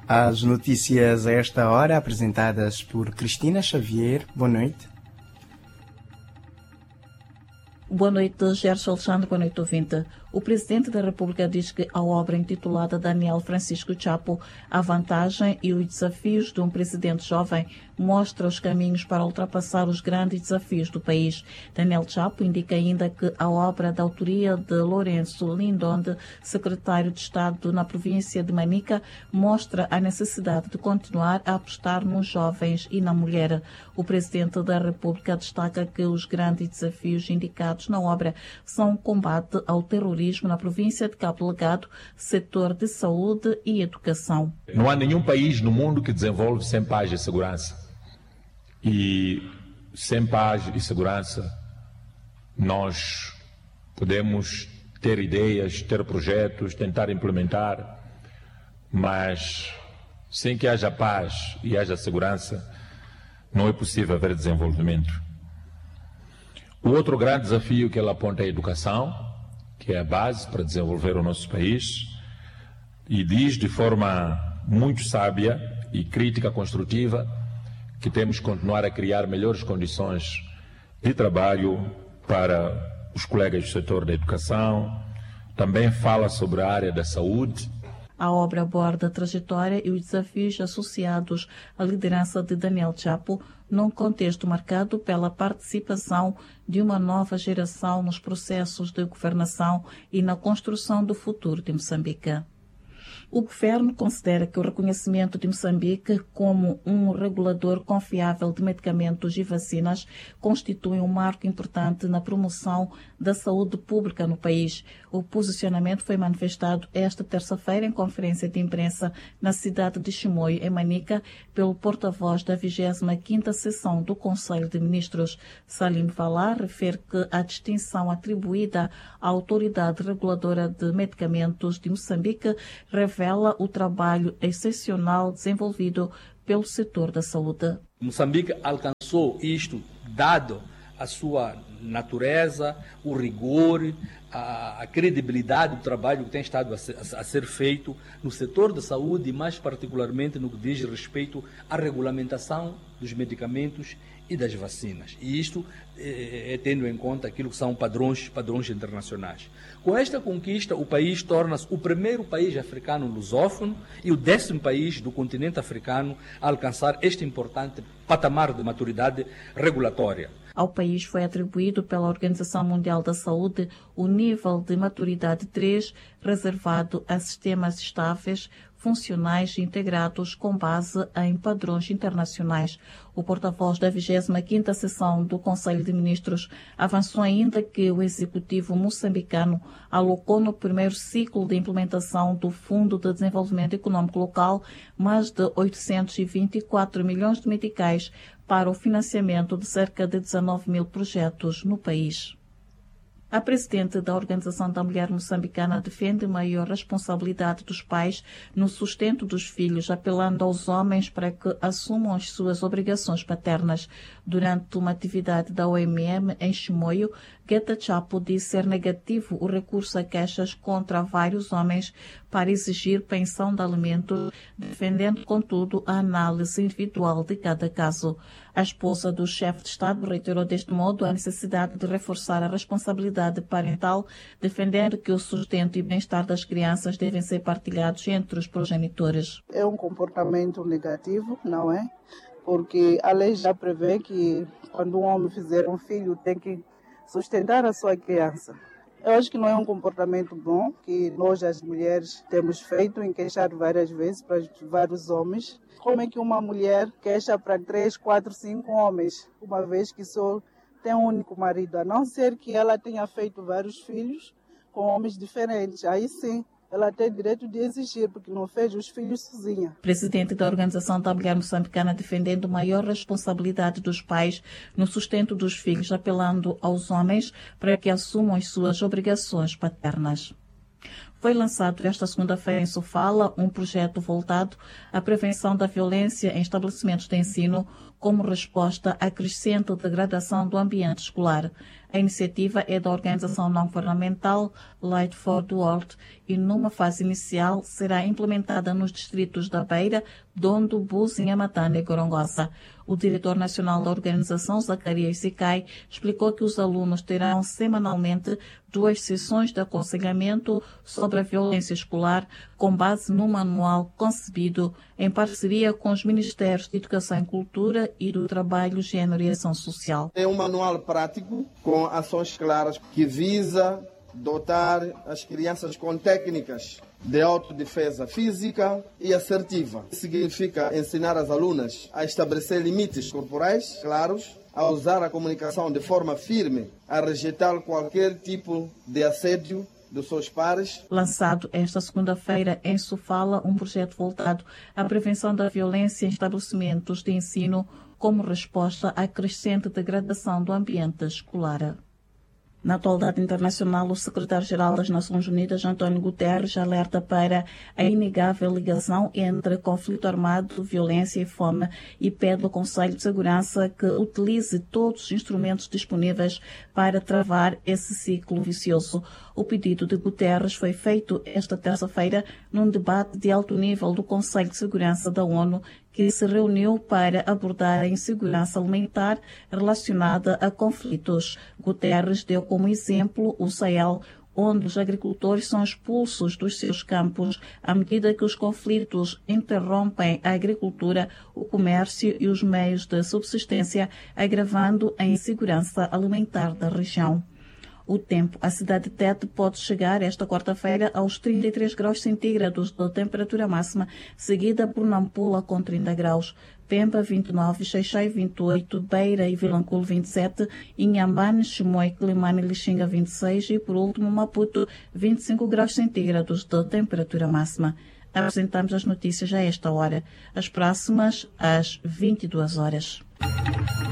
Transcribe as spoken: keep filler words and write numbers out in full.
As notícias a esta hora, apresentadas por Cristina Xavier. Boa noite. Boa noite, Gerson Alexandre. Boa noite, ouvinte. O Presidente da República diz que a obra intitulada Daniel Francisco Chapo, a vantagem e os desafios de um presidente jovem, mostra os caminhos para ultrapassar os grandes desafios do país. Daniel Chapo indica ainda que a obra da autoria de Lourenço Lindonde, secretário de Estado na província de Manica, mostra a necessidade de continuar a apostar nos jovens e na mulher. O Presidente da República destaca que os grandes desafios indicados na obra são o combate ao terrorismo na província de Cabo Delgado, setor de saúde e educação. Não há nenhum país no mundo que desenvolve sem paz e segurança. E sem paz e segurança, nós podemos ter ideias, ter projetos, tentar implementar, mas sem que haja paz e haja segurança, não é possível haver desenvolvimento. O outro grande desafio que ela aponta é a educação, que é a base para desenvolver o nosso país, e diz de forma muito sábia e crítica construtiva que temos que continuar a criar melhores condições de trabalho para os colegas do setor da educação. Também fala sobre a área da saúde. A obra aborda a trajetória e os desafios associados à liderança de Daniel Chapo, num contexto marcado pela participação de uma nova geração nos processos de governação e na construção do futuro de Moçambique. O governo considera que o reconhecimento de Moçambique como um regulador confiável de medicamentos e vacinas constitui um marco importante na promoção da saúde pública no país. O posicionamento foi manifestado esta terça-feira em conferência de imprensa na cidade de Chimoio, em Manica, pelo porta-voz da vigésima quinta sessão do Conselho de Ministros. Salim Valar refere que a distinção atribuída à Autoridade Reguladora de Medicamentos de Moçambique revela o trabalho excepcional desenvolvido pelo setor da saúde. Moçambique alcançou isto dado a sua natureza, o rigor, a, a credibilidade do trabalho que tem estado a ser, a ser feito no setor da saúde e mais particularmente no que diz respeito à regulamentação dos medicamentos e das vacinas. E isto é, é tendo em conta aquilo que são padrões, padrões internacionais. Com esta conquista, o país torna-se o primeiro país africano lusófono e o décimo país do continente africano a alcançar este importante patamar de maturidade regulatória. Ao país foi atribuído pela Organização Mundial da Saúde o nível de maturidade três, reservado a sistemas estáveis, funcionais e integrados com base em padrões internacionais. O porta-voz da vigésima quinta sessão do Conselho de Ministros avançou ainda que o Executivo moçambicano alocou no primeiro ciclo de implementação do Fundo de Desenvolvimento Econômico Local mais de oitocentos e vinte e quatro milhões de meticais para o financiamento de cerca de dezenove mil projetos no país. A presidente da Organização da Mulher Moçambicana defende maior responsabilidade dos pais no sustento dos filhos, apelando aos homens para que assumam as suas obrigações paternas. Durante uma atividade da O M M em Chimoio, Geta Chapo disse ser negativo o recurso a queixas contra vários homens para exigir pensão de alimentos, defendendo, contudo, a análise individual de cada caso. A esposa do chefe de Estado reiterou deste modo a necessidade de reforçar a responsabilidade parental, defendendo que o sustento e bem-estar das crianças devem ser partilhados entre os progenitores. É um comportamento negativo, não é? Porque a lei já prevê que quando um homem fizer um filho tem que sustentar a sua criança. Eu acho que não é um comportamento bom que nós, as mulheres, temos feito em queixar várias vezes para vários homens. Como é que uma mulher queixa para três, quatro, cinco homens, uma vez que só tem um único marido, a não ser que ela tenha feito vários filhos com homens diferentes. Aí sim, ela tem direito de exigir, porque não fez os filhos sozinha. Presidente da Organização da Mulher Moçambicana defendendo maior responsabilidade dos pais no sustento dos filhos, apelando aos homens para que assumam as suas obrigações paternas. Foi lançado esta segunda-feira em Sofala um projeto voltado à prevenção da violência em estabelecimentos de ensino como resposta à crescente degradação do ambiente escolar. A iniciativa é da organização não-governamental Light for the World e, numa fase inicial, será implementada nos distritos da Beira, Dondo, Buzi, Inhamatane e Gorongosa. O diretor nacional da organização, Zacarias Sicai, explicou que os alunos terão semanalmente duas sessões de aconselhamento sobre a violência escolar, com base no manual concebido em parceria com os Ministérios de Educação e Cultura e do Trabalho, Gênero e Ação Social. É um manual prático com ações claras que visa dotar as crianças com técnicas de autodefesa física e assertiva. Significa ensinar as alunas a estabelecer limites corporais claros, a usar a comunicação de forma firme, a rejeitar qualquer tipo de assédio dos seus pares. Lançado esta segunda-feira em Sofala, um projeto voltado à prevenção da violência em estabelecimentos de ensino como resposta à crescente degradação do ambiente escolar. Na atualidade internacional, o secretário-geral das Nações Unidas, António Guterres, alerta para a inegável ligação entre conflito armado, violência e fome e pede ao Conselho de Segurança que utilize todos os instrumentos disponíveis para travar esse ciclo vicioso. O pedido de Guterres foi feito esta terça-feira num debate de alto nível do Conselho de Segurança da ONU, que se reuniu para abordar a insegurança alimentar relacionada a conflitos. Guterres deu como exemplo o Sahel, onde os agricultores são expulsos dos seus campos à medida que os conflitos interrompem a agricultura, o comércio e os meios de subsistência, agravando a insegurança alimentar da região. O tempo. A cidade de Tete pode chegar esta quarta-feira aos trinta e três graus centígrados de temperatura máxima, seguida por Nampula com trinta graus, Pemba vinte e nove, Xai-Xai vinte e oito, Beira e Vilanculo vinte e sete, Inhambane, Chimoio, Climane e Lixinga vinte e seis e, por último, Maputo vinte e cinco graus centígrados de temperatura máxima. Apresentamos as notícias a esta hora. As próximas às vinte e duas horas.